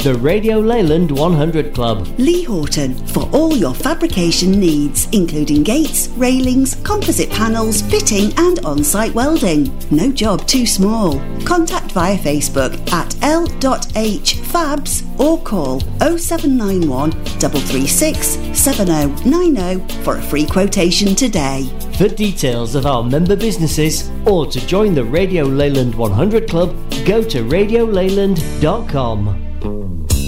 The Radio Leyland 100 Club. Lee Horton, for all your fabrication needs, including gates, railings, composite panels, fitting and on-site welding. No job too small. Contact via Facebook at l.hfabs or call 0791 336 7090 for a free quotation today. For details of our member businesses or to join the Radio Leyland 100 Club, go to radioleyland.com.